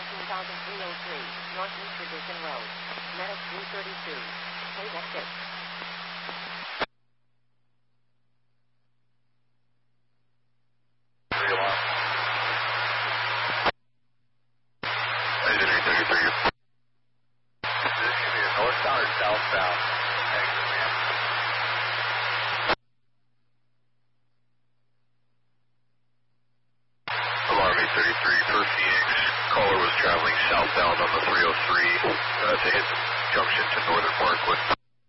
Northeast Edition Road. Medic 332. Take exit. Northbound or southbound? Alarm 833 per Phoenix. Caller was traveling southbound on the 303 to hit junction to Northern Parkwood.